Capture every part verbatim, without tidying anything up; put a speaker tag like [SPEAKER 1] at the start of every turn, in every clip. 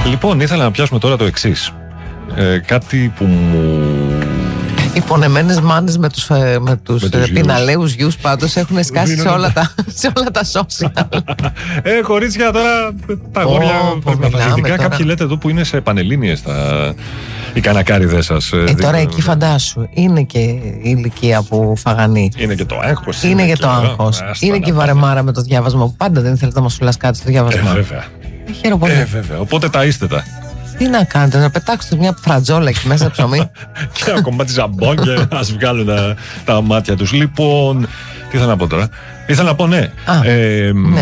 [SPEAKER 1] Λοιπόν, ήθελα να πιάσουμε τώρα το εξής. Ε, κάτι που μου...
[SPEAKER 2] Οι πονεμένες μάνες με τους, με τους, με τους πιναλαίους γιους πάντως έχουν σκάσει σε όλα, τα, σε όλα τα social.
[SPEAKER 1] Ε, κορίτσια τώρα, τα αγόρια πρέπει να. Ειδικά κάποιοι λέτε εδώ που είναι σε πανελλήνιες τα... οι κανακάριδες σας.
[SPEAKER 2] Ε, τώρα εκεί φαντάσου, είναι και η ηλικία που φαγανεί.
[SPEAKER 1] Είναι και το άγχος.
[SPEAKER 2] Είναι, είναι και το άγχος. Είναι και η βαρεμάρα με το διάβασμα που πάντα δεν θέλετε να μας σουλάς κάτι στο διάβασμα.
[SPEAKER 1] Ε, βέβαια.
[SPEAKER 2] Χαίρομαι πολύ.
[SPEAKER 1] Ε, βέβαια. Οπότε τα είστε τα.
[SPEAKER 2] Τι να κάνετε, να πετάξετε μια φρατζόλα εκεί μέσα ψωμί.
[SPEAKER 1] Και ένα κομμάτι ζαμπόν και ας βγάλουν τα, τα μάτια τους. Λοιπόν, τι ήθελα να πω τώρα. Ήθελα να πω ναι.
[SPEAKER 2] Α,
[SPEAKER 1] ε,
[SPEAKER 2] ναι.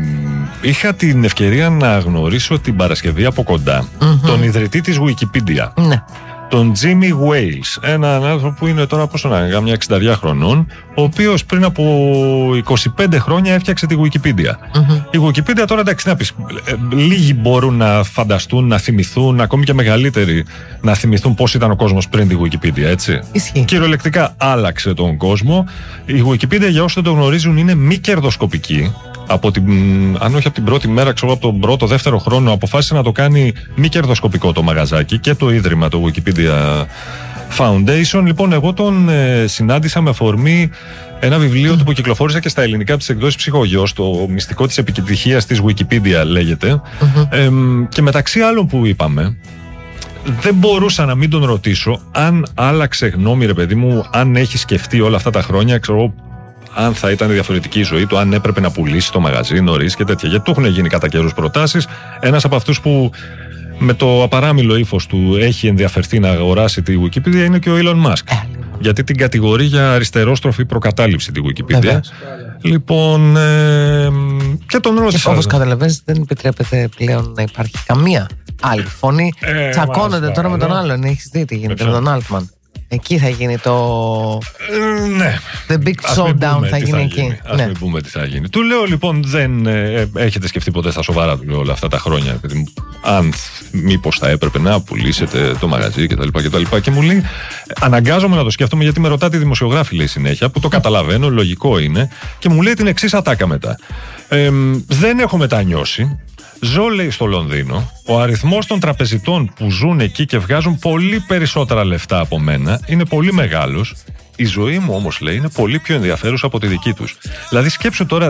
[SPEAKER 1] Είχα την ευκαιρία να γνωρίσω την Παρασκευή από κοντά mm-hmm. τον ιδρυτή της Wikipedia.
[SPEAKER 2] Ναι. Τον
[SPEAKER 1] Jimmy Wales, έναν άνθρωπο που είναι τώρα πόσο να είναι, μια εξήντα χρονών, ο οποίος πριν από είκοσι πέντε χρόνια έφτιαξε τη Wikipedia. Mm-hmm. Η Wikipedia τώρα, εντάξει, να πεις, λίγοι μπορούν να φανταστούν, να θυμηθούν, ακόμη και μεγαλύτεροι, να θυμηθούν πώς ήταν ο κόσμος πριν τη Wikipedia, έτσι.
[SPEAKER 2] Ισχύει.
[SPEAKER 1] Κυριολεκτικά άλλαξε τον κόσμο. Η Wikipedia, για όσοι δεν το γνωρίζουν, είναι μη κερδοσκοπική. Από την, αν όχι από την πρώτη μέρα, ξέρω από τον πρώτο, δεύτερο χρόνο, αποφάσισε να το κάνει μη κερδοσκοπικό το μαγαζάκι και το ίδρυμα, το Wikipedia Foundation. Λοιπόν, εγώ τον ε, συνάντησα με αφορμή ένα βιβλίο mm. του που κυκλοφόρησε και στα ελληνικά της εκδόσης Ψυχογιός, το μυστικό της επιτυχίας της Wikipedia λέγεται. Mm-hmm. Ε, και μεταξύ άλλων που είπαμε, δεν μπορούσα να μην τον ρωτήσω αν άλλαξε γνώμη, ρε παιδί μου, αν έχει σκεφτεί όλα αυτά τα χρόνια, ξέρω αν θα ήταν διαφορετική η ζωή του, αν έπρεπε να πουλήσει το μαγαζί νωρίς και τέτοια. Γιατί του έχουν γίνει κατά καιρούς προτάσεις. Ένας από αυτούς που με το απαράμιλο ύφος του έχει ενδιαφερθεί να αγοράσει τη Wikipedia είναι και ο Elon Musk. Γιατί την κατηγορεί για αριστερόστροφη προκατάληψη τη Wikipedia.
[SPEAKER 2] Βεβαίως.
[SPEAKER 1] Λοιπόν, ε, και τον ρώτησα.
[SPEAKER 2] Και όπως καταλαβαίνεις, δεν επιτρέπεται πλέον να υπάρχει καμία άλλη φωνή.
[SPEAKER 1] Ε,
[SPEAKER 2] Τσακώνονται τώρα με τον άλλον. Έχεις δει τι γίνεται με τον Altman. Εκεί θα γίνει το.
[SPEAKER 1] Ε, ναι.
[SPEAKER 2] The big showdown θα γίνει θα εκεί.
[SPEAKER 1] Γίνει. Ας ναι. μην πούμε τι θα γίνει. Του λέω λοιπόν, δεν ε, έχετε σκεφτεί ποτέ στα σοβαρά του λέω, όλα αυτά τα χρόνια. Αν μήπως θα έπρεπε να πουλήσετε το μαγαζί κτλ. Και, και, και μου λέει, αναγκάζομαι να το σκέφτομαι γιατί με ρωτάτε δημοσιογράφη λέει συνέχεια, που το καταλαβαίνω, λογικό είναι, και μου λέει την εξής ατάκα μετά. Ε, δεν έχω μετανιώσει. Ζω, λέει, στο Λονδίνο. Ο αριθμός των τραπεζιτών που ζουν εκεί και βγάζουν πολύ περισσότερα λεφτά από μένα είναι πολύ μεγάλος. Η ζωή μου όμως, λέει, είναι πολύ πιο ενδιαφέρουσα από τη δική τους. Δηλαδή σκέψου τώρα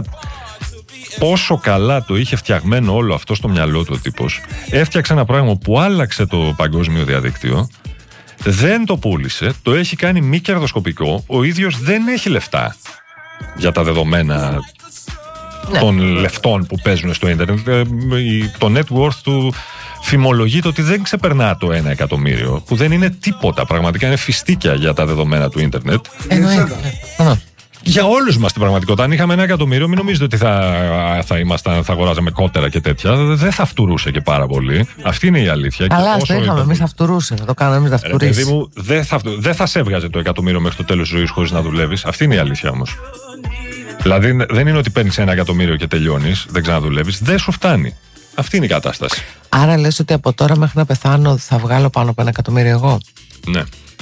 [SPEAKER 1] πόσο καλά το είχε φτιαγμένο όλο αυτό στο μυαλό του ο τύπος. Έφτιαξε ένα πράγμα που άλλαξε το παγκόσμιο διαδίκτυο. Δεν το πούλησε, το έχει κάνει μη κερδοσκοπικό. Ο ίδιος δεν έχει λεφτά για τα δεδομένα ναι. των λεφτών που παίζουν στο ίντερνετ. Το net worth του φημολογείται ότι δεν ξεπερνά το ένα εκατομμύριο, που δεν είναι τίποτα, πραγματικά είναι φιστίκια για τα δεδομένα του ίντερνετ.
[SPEAKER 2] Εννοείται.
[SPEAKER 1] Για όλους μας την πραγματικότητα. Αν είχαμε ένα εκατομμύριο, μην νομίζετε ότι θα, θα, ήμασταν, θα αγοράζαμε κότερα και τέτοια. Δεν θα φτουρούσε και πάρα πολύ. Αυτή είναι η αλήθεια.
[SPEAKER 2] Καλά, το είχαμε. Εμείς θα φτουρούσε. Θα το κάναμε εμείς να φτουρήσει.
[SPEAKER 1] Ρε παιδί μου, δεν θα, δεν θα σε έβγαζε το εκατομμύριο μέχρι το τέλος της ζωής χωρίς να δουλεύεις. Αυτή είναι η αλήθεια όμως. Δηλαδή δεν είναι ότι παίρνεις ένα εκατομμύριο και τελειώνεις, δεν ξαναδουλεύεις. Δεν σου φτάνει. Αυτή είναι η κατάσταση.
[SPEAKER 2] Άρα λες ότι από τώρα μέχρι να πεθάνω θα βγάλω πάνω από ένα εκατομμύριο εγώ.
[SPEAKER 1] Ναι.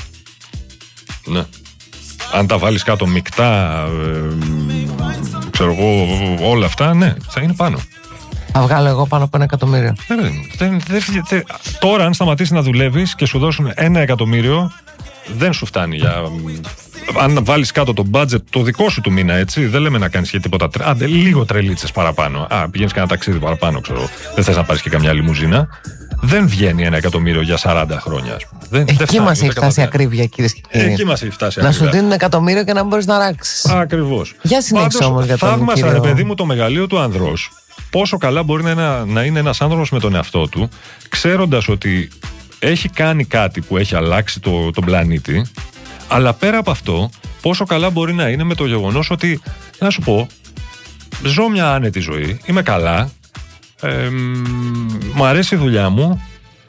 [SPEAKER 1] Ναι. Αν τα βάλεις κάτω μεικτά, ε, ξέρω εγώ, όλα αυτά, ναι, θα είναι πάνω.
[SPEAKER 2] Θα βγάλω εγώ πάνω από ένα εκατομμύριο.
[SPEAKER 1] Δεν, δεν, δεν, δεν, τώρα, αν σταματήσεις να δουλεύεις και σου δώσουν ένα εκατομμύριο, δεν σου φτάνει για. Αν βάλεις κάτω το budget, το δικό σου του μήνα, έτσι, δεν λέμε να κάνεις και τίποτα. Άντε, λίγο τρελίτσες παραπάνω. Α, πηγαίνεις κανένα ταξίδι παραπάνω, ξέρω. Δεν θες να πάρεις και καμιά λιμουζίνα. Δεν βγαίνει ένα εκατομμύριο για σαράντα χρόνια, ας πούμε. Δεν,
[SPEAKER 2] εκεί δεν μας έχει φτάσει η ακρίβεια, κυρίες και κύριοι.
[SPEAKER 1] Εκεί μας έχει φτάσει η
[SPEAKER 2] να
[SPEAKER 1] ακρίβεια.
[SPEAKER 2] σου δίνουν εκατομμύριο και να μπορείς να ράξεις.
[SPEAKER 1] Ακριβώς.
[SPEAKER 2] Για συνέχισε όμως για τον κύριο.
[SPEAKER 1] Θαύμασα, ρε παιδί μου, το μεγαλείο του ανδρός. Πόσο καλά μπορεί να, να είναι ένας άνθρωπος με τον εαυτό του, ξέροντας ότι έχει κάνει κάτι που έχει αλλάξει το, τον πλανήτη, αλλά πέρα από αυτό, πόσο καλά μπορεί να είναι με το γεγονός ότι, να σου πω, ζω μια άνετη ζωή, είμαι καλά, ε, μου αρέσει η δουλειά μου,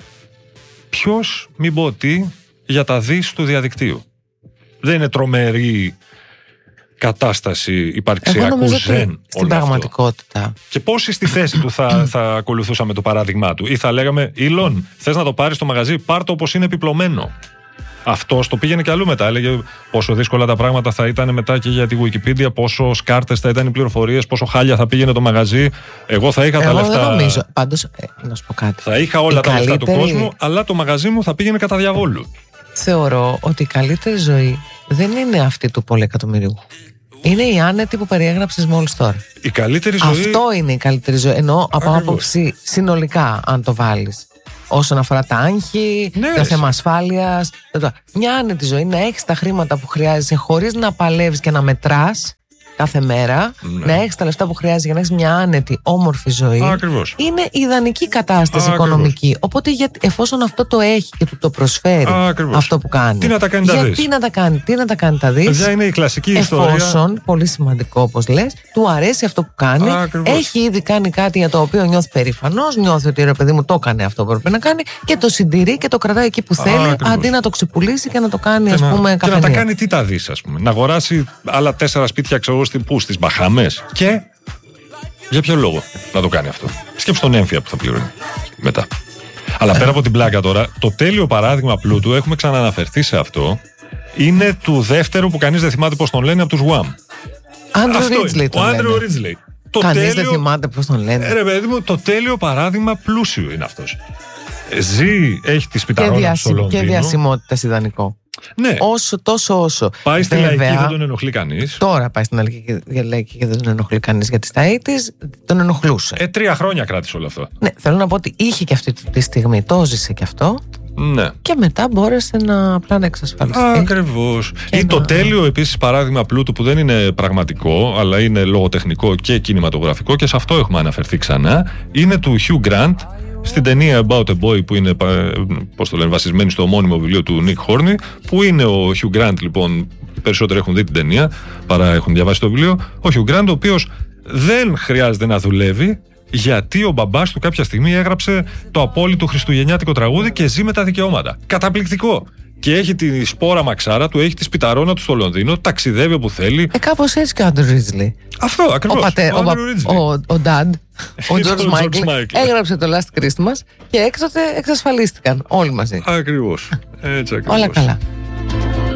[SPEAKER 1] ποιος, μην πω τι, για τα δις του διαδικτύου. Δεν είναι τρομερή κατάσταση υπαρξιακού ζεν
[SPEAKER 2] στην πραγματικότητα.
[SPEAKER 1] Αυτό. Και πόσοι στη θέση του θα, θα ακολουθούσαμε το παράδειγμά του, ή θα λέγαμε, Ιλον, θες να το πάρεις στο μαγαζί, πάρ' το όπως είναι επιπλωμένο. Αυτό το πήγαινε και αλλού μετά. Έλεγε πόσο δύσκολα τα πράγματα θα ήταν μετά και για τη Wikipedia, πόσο σκάρτες θα ήταν οι πληροφορίες, πόσο χάλια θα πήγαινε το μαγαζί. Εγώ θα είχα
[SPEAKER 2] Εγώ
[SPEAKER 1] τα λεφτά.
[SPEAKER 2] Δεν νομίζω. Πάντως, ε, να σου πω κάτι.
[SPEAKER 1] Θα είχα όλα
[SPEAKER 2] η
[SPEAKER 1] τα
[SPEAKER 2] καλύτερη...
[SPEAKER 1] λεφτά του κόσμου, αλλά το μαγαζί μου θα πήγαινε κατά διαβόλου.
[SPEAKER 2] Θεωρώ ότι η καλύτερη ζωή δεν είναι αυτή του πολυεκατομμυρίου. Είναι η άνετη που περιέγραψες μόλις τώρα.
[SPEAKER 1] Η καλύτερη ζωή.
[SPEAKER 2] Αυτό είναι η καλύτερη ζωή. Ενώ από άποψη συνολικά, αν το βάλεις. Όσον αφορά τα άγχη, ναι, το θέμα ασφάλειας. Μια άνετη ζωή, να έχεις τα χρήματα που χρειάζεσαι χωρίς να παλεύεις και να μετράς κάθε μέρα, ναι. να έχεις τα λεφτά που χρειάζεσαι για να έχεις μια άνετη, όμορφη ζωή.
[SPEAKER 1] Ακριβώς.
[SPEAKER 2] Είναι ιδανική κατάσταση Ακριβώς. οικονομική. Οπότε γιατί, εφόσον αυτό το έχει και του το προσφέρει Ακριβώς. αυτό που κάνει,
[SPEAKER 1] τι να τα κάνει τα δεις.
[SPEAKER 2] Γιατί να τα κάνει, τι να τα κάνει τα δεις.
[SPEAKER 1] Ποια είναι η κλασική
[SPEAKER 2] εφόσον,
[SPEAKER 1] ιστορία.
[SPEAKER 2] Εφόσον, πολύ σημαντικό όπως λες, του αρέσει αυτό που κάνει, Ακριβώς. έχει ήδη κάνει κάτι για το οποίο νιώθει περήφανος, νιώθει ότι ρε παιδί μου το έκανε αυτό που έπρεπε να κάνει και το συντηρεί και το κρατάει εκεί που θέλει, Ακριβώς. αντί να το ξεπουλήσει και να το κάνει, ας πούμε, καφενεία.
[SPEAKER 1] Και να τα κάνει τι τα δεις, ας πούμε. Να αγοράσει άλλα τέσσερα σπίτια, ξέρω Πού, στις Μπαχάμες. Και για ποιο λόγο να το κάνει αυτό. Σκέψου τον έμφυα που θα πληρώνει μετά. Αλλά πέρα από την πλάκα τώρα, το τέλειο παράδειγμα πλούτου, έχουμε ξαναναφερθεί σε αυτό, είναι του δεύτερου που κανείς δεν θυμάται πώς τον λένε, από τους Wham.
[SPEAKER 2] Άντρου Ρίτζλεϊ.
[SPEAKER 1] Ο Άντρου Ρίτζλεϊ.
[SPEAKER 2] Κανείς τέλειο... δεν θυμάται πώς τον λένε.
[SPEAKER 1] Ε, ρε παιδί μου, το τέλειο παράδειγμα πλούσιου είναι αυτός. Ζει, έχει τη σπιταρόνα στο Λονδίνο.
[SPEAKER 2] Και διασημότητα ιδανικό.
[SPEAKER 1] Ναι.
[SPEAKER 2] Όσο, τόσο όσο.
[SPEAKER 1] Πάει στη Λαϊκή, δεν τον ενοχλεί κανείς.
[SPEAKER 2] Τώρα πάει στην Λαϊκή και δεν τον ενοχλεί κανείς, γιατί στα ογδόντα τον ενοχλούσε.
[SPEAKER 1] Ε, τρία χρόνια κράτησε όλο αυτό.
[SPEAKER 2] Ναι, θέλω να πω ότι είχε και αυτή τη στιγμή, το ζήσε και αυτό.
[SPEAKER 1] Ναι.
[SPEAKER 2] Και μετά μπόρεσε να απλά να εξασφαλιστεί.
[SPEAKER 1] Ακριβώς. Ή να... το τέλειο επίσης παράδειγμα πλούτου που δεν είναι πραγματικό, αλλά είναι λογοτεχνικό και κινηματογραφικό, και σε αυτό έχουμε αναφερθεί ξανά, είναι του Hugh Grant. Στην ταινία About a Boy, που είναι, πώς το λένε, βασισμένη στο ομώνυμο βιβλίο του Nick Hornby, που είναι ο Hugh Grant, λοιπόν, οι περισσότεροι έχουν δει την ταινία παρά έχουν διαβάσει το βιβλίο. Ο Hugh Grant, ο οποίος δεν χρειάζεται να δουλεύει, γιατί ο μπαμπάς του κάποια στιγμή έγραψε το απόλυτο χριστουγεννιάτικο τραγούδι και ζει με τα δικαιώματα. Καταπληκτικό! Και έχει τη σπόρα μαξάρα του, έχει τη σπιταρόνα του στο Λονδίνο, ταξιδεύει όπου θέλει.
[SPEAKER 2] Ε, κάπως έτσι και ο Άντρου Ρίτζλεϊ.
[SPEAKER 1] Αυτό ακριβώς.
[SPEAKER 2] Ο, πατέ, ο, ο, ο, ο Dad, ο George Michael, έγραψε το Last Christmas και έξωτε εξασφαλίστηκαν όλοι μαζί.
[SPEAKER 1] Ακριβώς. Έτσι ακριβώς.
[SPEAKER 2] Όλα καλά.